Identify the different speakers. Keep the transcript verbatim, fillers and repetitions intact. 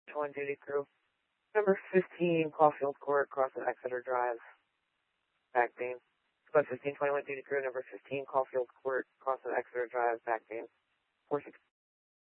Speaker 1: One duty crew. Number fifteen, Caulfield Court, cross of Exeter Drive. Back beam. Squad fifteen twenty-one duty crew, number fifteen, Caulfield Court, cross of Exeter Drive, back beam. four six